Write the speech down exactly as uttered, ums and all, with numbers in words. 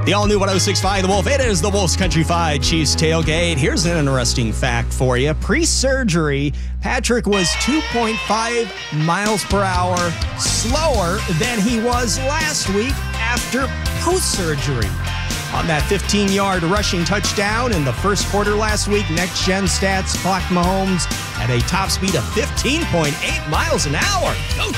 The all-new one oh six point five The Wolf. It is the Wolf's Country Fried Chiefs Tailgate. Here's an interesting fact for you. Pre-surgery, Patrick was two point five miles per hour slower than he was last week after post-surgery. On that fifteen-yard rushing touchdown in the first quarter last week, Next Gen Stats clocked Mahomes at a top speed of fifteen point eight miles an hour. Go